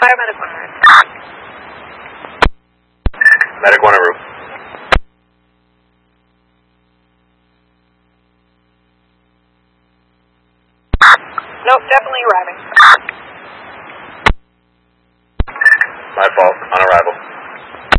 Fire medic 1 room. Medic 1 room. Nope, definitely arriving. My fault.